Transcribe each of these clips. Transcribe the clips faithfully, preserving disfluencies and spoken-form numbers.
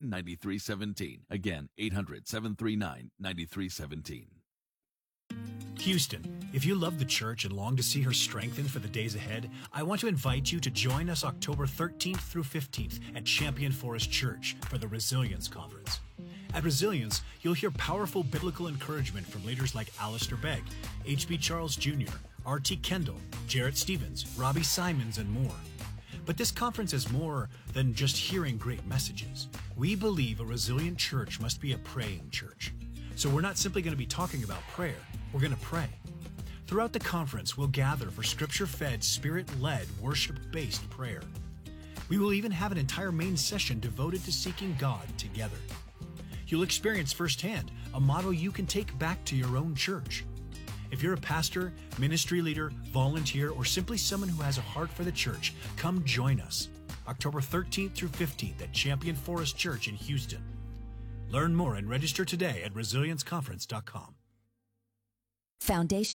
nine, nine three one seven. Again, eight hundred, seven three nine, nine three one seven. Houston, if you love the church and long to see her strengthened for the days ahead, I want to invite you to join us October thirteenth through fifteenth at Champion Forest Church for the Resilience Conference. At Resilience, you'll hear powerful biblical encouragement from leaders like Alistair Begg, H B Charles Junior, R T Kendall, Jarrett Stevens, Robbie Simons, and more. But this conference is more than just hearing great messages. We believe a resilient church must be a praying church. So we're not simply going to be talking about prayer, we're going to pray. Throughout the conference, we'll gather for scripture-fed, spirit-led, worship-based prayer. We will even have an entire main session devoted to seeking God together. You'll experience firsthand a model you can take back to your own church. If you're a pastor, ministry leader, volunteer, or simply someone who has a heart for the church, come join us October thirteenth through fifteenth at Champion Forest Church in Houston. Learn more and register today at resilience conference dot com. Foundation.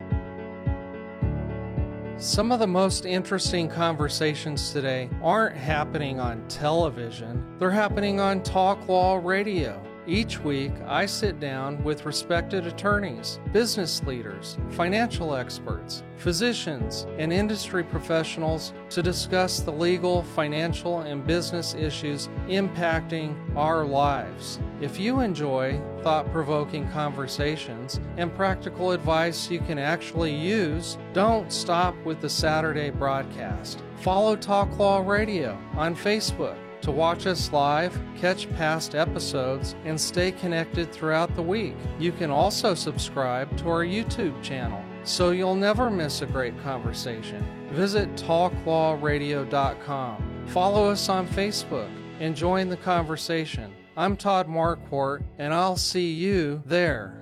Some of the most interesting conversations today aren't happening on television. They're happening on Talk Law Radio. Each week, I sit down with respected attorneys, business leaders, financial experts, physicians, and industry professionals to discuss the legal, financial, and business issues impacting our lives. If you enjoy thought-provoking conversations and practical advice you can actually use, don't stop with the Saturday broadcast. Follow Talk Law Radio on Facebook to watch us live, catch past episodes, and stay connected throughout the week. You can also subscribe to our YouTube channel so you'll never miss a great conversation. Visit talk law radio dot com. Follow us on Facebook and join the conversation. I'm Todd Marquardt, and I'll see you there.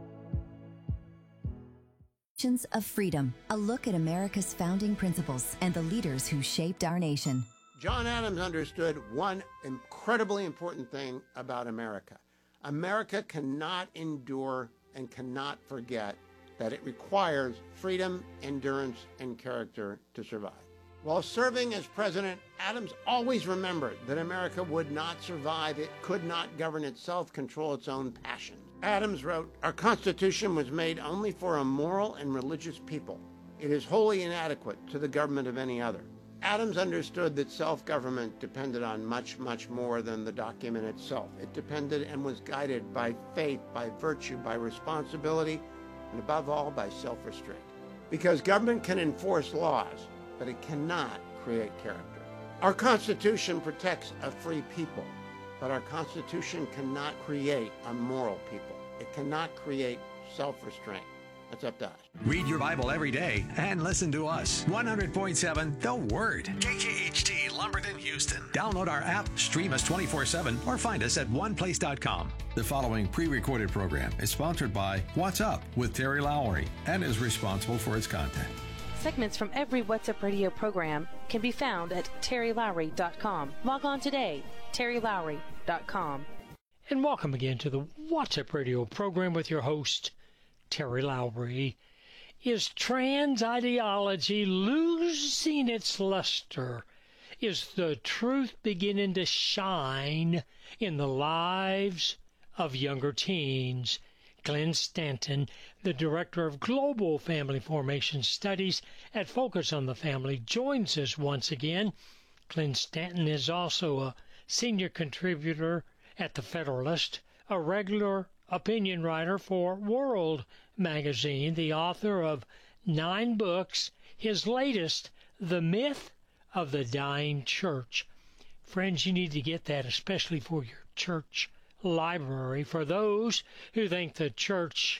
Of Freedom, a look at America's founding principles and the leaders who shaped our nation. John Adams understood one incredibly important thing about America. America cannot endure and cannot forget that it requires freedom, endurance, and character to survive. While serving as president, Adams always remembered that America would not survive, it could not govern itself, control its own passions. Adams wrote, "Our Constitution was made only for a moral and religious people. It is wholly inadequate to the government of any other." Adams understood that self-government depended on much, much more than the document itself. It depended and was guided by faith, by virtue, by responsibility, and above all, by self-restraint. Because government can enforce laws, but it cannot create character. Our Constitution protects a free people, but our Constitution cannot create a moral people. It cannot create self-restraint. That's up to us. Read your Bible every day and listen to us. one hundred point seven The Word. K K H T, Lumberton, Houston. Download our app, stream us twenty-four seven, or find us at one place dot com. The following pre-recorded program is sponsored by What's Up with Terry Lowry and is responsible for its content. Segments from every What's Up radio program can be found at terry lowry dot com. Log on today, terry lowry dot com. And welcome again to the What's Up radio program with your host, Terry Lowry. Is trans ideology losing its luster? Is the truth beginning to shine in the lives of younger teens? Glenn Stanton, the Director of Global Family Formation Studies at Focus on the Family, joins us once again. Glenn Stanton is also a senior contributor at The Federalist, a regular opinion writer for World Magazine, the author of nine books, his latest, The Myth of the Dying Church. Friends, you need to get that, especially for your church library, for those who think the church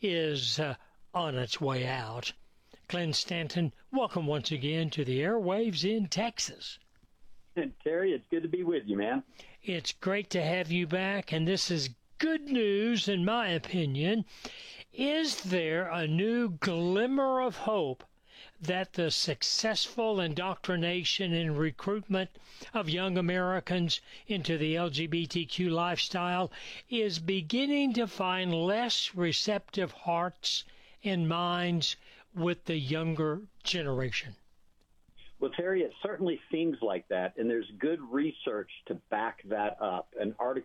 is uh, on its way out. Glenn Stanton, welcome once again to the airwaves in Texas. Terry, it's good to be with you, man. It's great to have you back, and this is good news, in my opinion. Is there a new glimmer of hope that the successful indoctrination and recruitment of young Americans into the L G B T Q lifestyle is beginning to find less receptive hearts and minds with the younger generation? Well, Terry, it certainly seems like that, and there's good research to back that up. An article